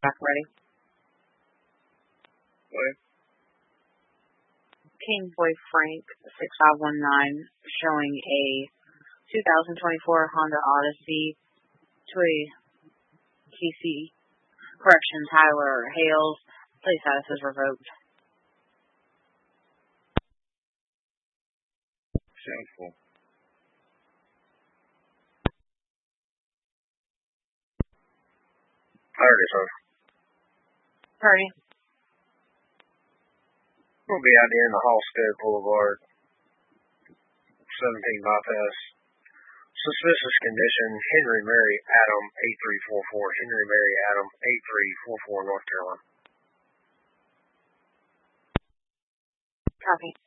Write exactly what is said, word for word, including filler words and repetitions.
back ready. What? King Boy Frank six five one nine showing a two thousand twenty-four Honda Odyssey to a T C. Correction, Tyler Hales. Plate status is revoked. Shameful. Purdy, sir. Purdy. We'll be out here in the Halstead Boulevard, seventeen bypass. Suspicious condition, Henry Mary Adam, eight three four four. Henry Mary Adam, eight three four four, North Carolina. Copy.